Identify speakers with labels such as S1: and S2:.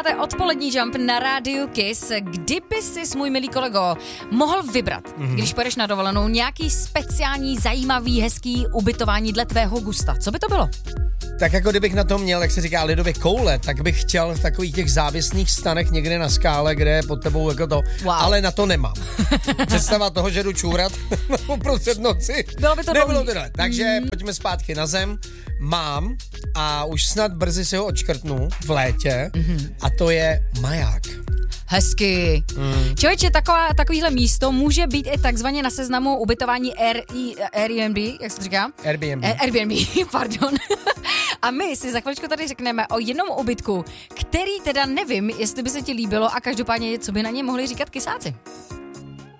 S1: Posloucháte odpolední Jump na rádiu Kiss. Kdyby si, můj milý kolego, mohl vybrat, když pojedeš na dovolenou, nějaký speciální, zajímavý, hezký ubytování dle tvého gusta, co by to bylo?
S2: Tak jako kdybych na to měl, jak se říká, lidově koule, tak bych chtěl v takových těch závěsných stanech někde na skále, kde je pod tebou jako to, wow. Ale na to nemám. Představa toho, že jdu čůrat uprostřed noci.
S1: Bylo by to
S2: nebylo to dole. Takže pojďme zpátky na zem. Mám a už snad brzy si ho odškrtnu v létě a to je maják.
S1: Hezky. Člověče, takovýhle místo může být i takzvaně na seznamu ubytování Airbnb, jak se to říká? Airbnb, pardon. A my si za chviličku tady řekneme o jednom ubytku, který teda nevím, jestli by se ti líbilo a každopádně, co by na ně mohli říkat kysáci.